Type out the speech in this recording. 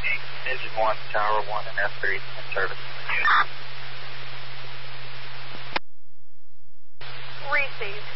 Engine 1, Tower 1, and F3 in service. Received.